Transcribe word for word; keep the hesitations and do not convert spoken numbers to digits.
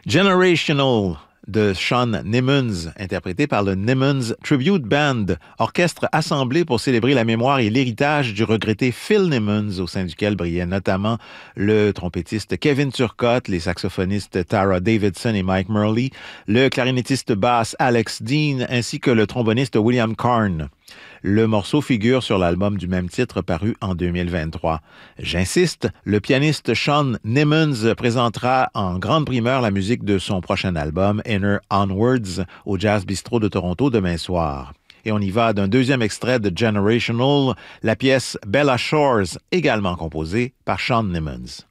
Generational de Shawn Nimmons, interprété par le Nimmons Tribute Band, orchestre assemblé pour célébrer la mémoire et l'héritage du regretté Phil Nimmons, au sein duquel brillaient notamment le trompettiste Kevin Turcotte, les saxophonistes Tara Davidson et Mike Murley, le clarinettiste basse Alex Dean, ainsi que le tromboniste William Karn. Le morceau figure sur l'album du même titre paru en deux mille vingt-trois. J'insiste, le pianiste Shawn Nimmons présentera en grande primeur la musique de son prochain album, Inner Onwards, au Jazz Bistro de Toronto demain soir. Et on y va d'un deuxième extrait de Generational, la pièce Bella Shores, également composée par Shawn Nimmons.